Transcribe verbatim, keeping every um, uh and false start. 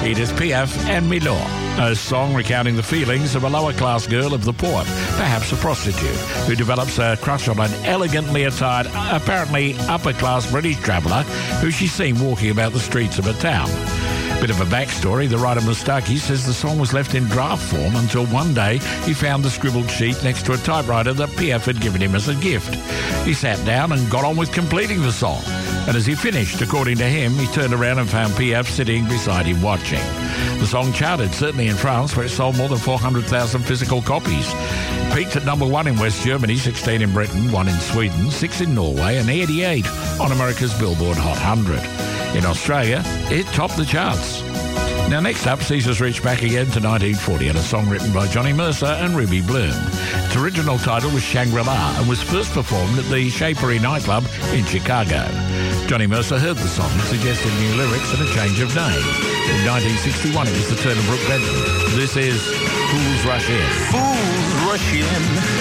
Edith Piaf and Milor, a song recounting the feelings of a lower-class girl of the port, perhaps a prostitute, who develops a crush on an elegantly attired, apparently upper-class British traveller who she's seen walking about the streets of a town. Bit of a backstory, the writer Mustaki says the song was left in draft form until one day he found the scribbled sheet next to a typewriter that Piaf had given him as a gift. He sat down and got on with completing the song. And as he finished, according to him, he turned around and found Piaf sitting beside him watching. The song charted, certainly in France, where it sold more than four hundred thousand physical copies. It peaked at number one in West Germany, sixteen in Britain, one in Sweden, six in Norway, and eighty-eight on America's Billboard Hot one hundred. In Australia, it topped the charts. Now, next up sees us reach back again to nineteen forty and a song written by Johnny Mercer and Ruby Bloom. Its original title was Shangri-La and was first performed at the Shapery nightclub in Chicago. Johnny Mercer heard the song and suggested new lyrics and a change of name. In nineteen sixty-one, it was the turn of Brooke Benton. This is Fools Rush In. Fools rush in.